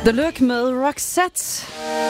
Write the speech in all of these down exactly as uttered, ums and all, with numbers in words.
The Look med Roxette.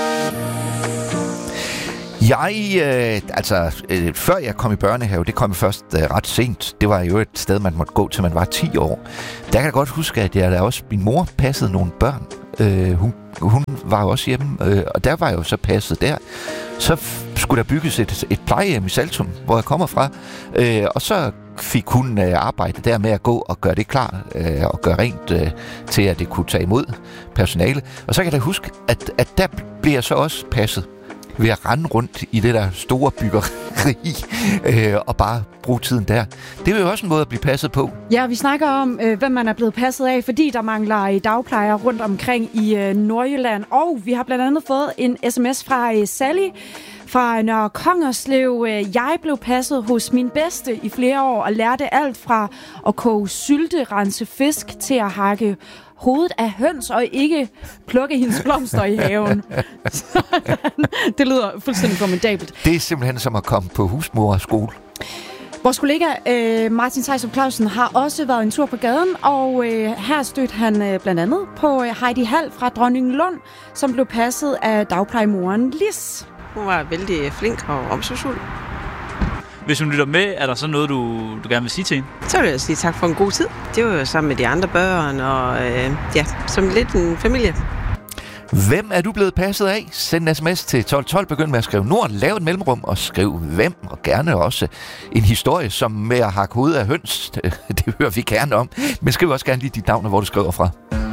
Jeg, øh, altså, øh, før jeg kom i børnehave, det kom først øh, ret sent. Det var jo et sted, man måtte gå til, man var ti år. Der kan jeg godt huske, at jeg da også, min mor passede nogle børn. Øh, hun, hun var jo også hjemme, øh, og der var jeg jo så passet der. Så f- skulle der bygges et, et plejehjem i Saltum, hvor jeg kommer fra. Øh, og så fik hun øh, arbejde der med at gå og gøre det klar øh, og gøre rent øh, til, at det kunne tage imod personale. Og så kan jeg da huske, at, at der blev jeg så også passet ved at rende rundt i det der store byggeri øh, og bare bruge tiden der. Det er jo også en måde at blive passet på. Ja, vi snakker om, øh, hvem man er blevet passet af, fordi der mangler dagplejere rundt omkring i øh, Nordjylland. Og vi har blandt andet fået en sms fra øh, Sally fra Nørre Kongerslev. Jeg blev passet hos min bedste i flere år og lærte alt fra at koge sylte, rense fisk til at hakke hovedet af høns og ikke plukke hendes blomster i haven. Det lyder fuldstændig formidabelt. Det er simpelthen som at komme på husmorskole. Vores kollega øh, Martin Theisum Clausen har også været en tur på gaden, og øh, her stødte han øh, blandt andet på Heidi Hall fra Dronninglund, som blev passet af dagplejemoren Lis. Hun var vældig flink og omsorgsfuld. Hvis hun lytter med, er der så noget, du, du gerne vil sige til hende? Så vil jeg sige tak for en god tid. Det var jo sammen med de andre børn, og øh, ja, som lidt en familie. Hvem er du blevet passet af? Send en sms til tolv tolv. Begynd med at skrive Nord, lav et mellemrum og skriv hvem, og gerne også en historie som med at hakke hovedet af høns. Det hører vi gerne om. Men skriv også gerne lige dit navn og hvor du skriver fra.